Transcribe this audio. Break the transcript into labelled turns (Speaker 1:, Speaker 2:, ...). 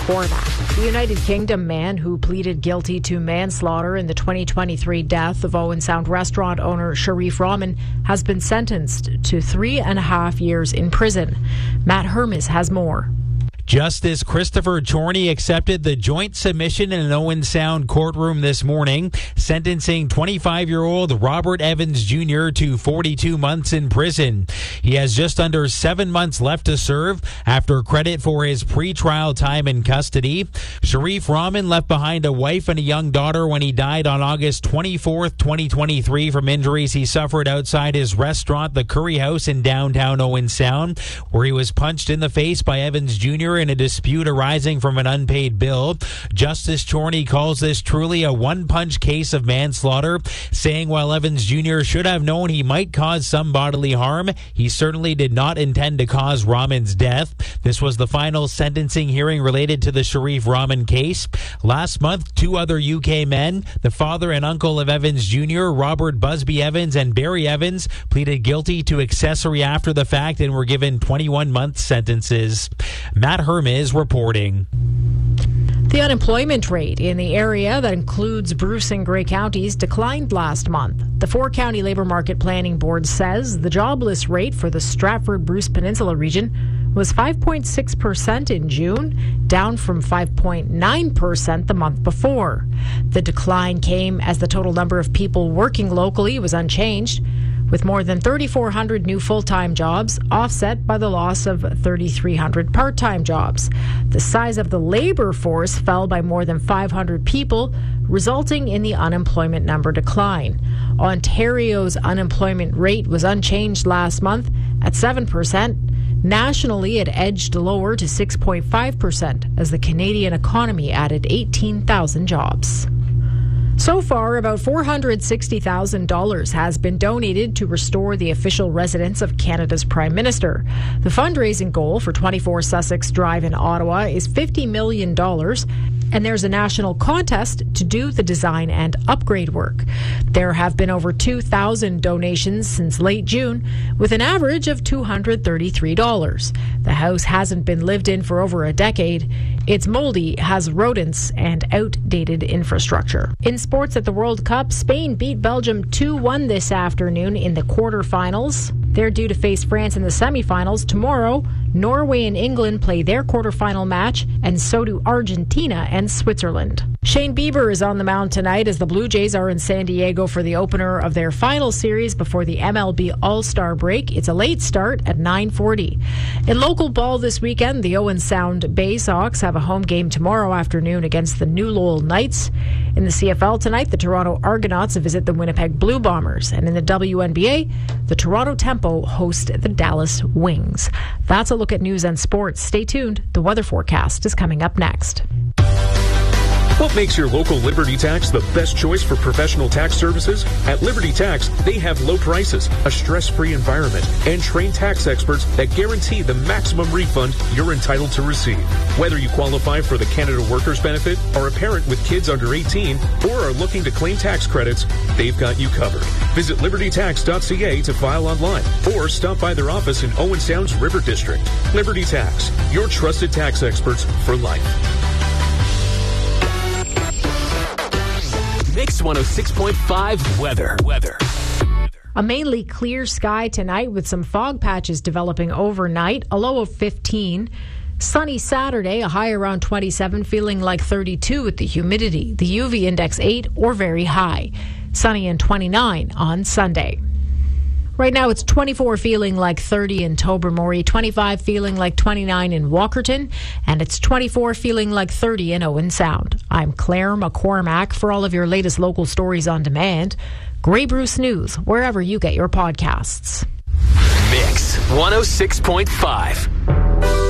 Speaker 1: McCormack. The United Kingdom man who pleaded guilty to manslaughter in the 2023 death of Owen Sound restaurant owner Sharif Rahman has been sentenced to 3.5 years in prison. Matt Hermes has more.
Speaker 2: Justice Christopher Chorney accepted the joint submission in an Owen Sound courtroom this morning, sentencing 25-year-old Robert Evans Jr. to 42 months in prison. He has just under 7 months left to serve after credit for his pretrial time in custody. Sharif Rahman left behind a wife and a young daughter when he died on August 24th, 2023 from injuries he suffered outside his restaurant, the Curry House in downtown Owen Sound, where he was punched in the face by Evans Jr. in a dispute arising from an unpaid bill. Justice Chorney calls this truly a one-punch case of manslaughter, saying while Evans Jr. should have known he might cause some bodily harm, he certainly did not intend to cause Rahman's death. This was the final sentencing hearing related to the Sharif Rahman case. Last month, 2 other UK men, the father and uncle of Evans Jr., Robert Busby Evans and Barry Evans, pleaded guilty to accessory after the fact and were given 21-month sentences. Matt Hermes reporting.
Speaker 1: The unemployment rate in the area that includes Bruce and Grey counties declined last month. The 4-county Labour Market Planning Board says the jobless rate for the Stratford-Bruce Peninsula region was 5.6% in June, down from 5.9% the month before. The decline came as the total number of people working locally was unchanged, with more than 3,400 new full-time jobs offset by the loss of 3,300 part-time jobs. The size of the labor force fell by more than 500 people, resulting in the unemployment number decline. Ontario's unemployment rate was unchanged last month at 7%. Nationally, it edged lower to 6.5% as the Canadian economy added 18,000 jobs. So far, about $460,000 has been donated to restore the official residence of Canada's Prime Minister. The fundraising goal for 24 Sussex Drive in Ottawa is $50 million, and there's a national contest to do the design and upgrade work. There have been over 2,000 donations since late June, with an average of $233. The house hasn't been lived in for over a decade. It's moldy, has rodents, and outdated infrastructure. In sports at the World Cup, Spain beat Belgium 2-1 this afternoon in the quarterfinals. They're due to face France in the semifinals tomorrow. Norway and England play their quarterfinal match, and so do Argentina and Switzerland. Shane Bieber is on the mound tonight as the Blue Jays are in San Diego for the opener of their final series before the MLB All-Star break. It's a late start at 9:40. In local ball this weekend, the Owen Sound Bay Sox have a home game tomorrow afternoon against the New Lowell Knights. In the CFL tonight, the Toronto Argonauts visit the Winnipeg Blue Bombers. And in the WNBA, the Toronto Tempo host the Dallas Wings. That's a look at news and sports. Stay tuned. The weather forecast is coming up next.
Speaker 3: What makes your local Liberty Tax the best choice for professional tax services? At Liberty Tax, they have low prices, a stress-free environment, and trained tax experts that guarantee the maximum refund you're entitled to receive. Whether you qualify for the Canada Workers Benefit, are a parent with kids under 18, or are looking to claim tax credits, they've got you covered. Visit libertytax.ca to file online, or stop by their office in Owen Sound's River District. Liberty Tax, your trusted tax experts for life.
Speaker 4: Mix 106.5 weather.
Speaker 1: A mainly clear sky tonight with some fog patches developing overnight, a low of 15. Sunny Saturday, a high around 27, feeling like 32 with the humidity. The UV index 8 or very high. Sunny and 29 on Sunday. Right now it's 24 feeling like 30 in Tobermory, 25 feeling like 29 in Walkerton, and it's 24 feeling like 30 in Owen Sound. I'm Claire McCormack. For all of your latest local stories on demand, Grey Bruce News, wherever you get your podcasts.
Speaker 4: Mix 106.5.